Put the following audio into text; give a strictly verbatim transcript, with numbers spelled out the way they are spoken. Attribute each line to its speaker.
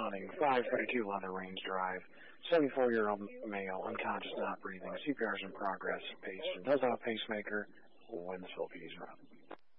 Speaker 1: responding. five thirty-two Leather Range Drive. seventy-four-year-old male, unconscious, not breathing. C P R is in progress. Patient does have a pacemaker. When the facilities run.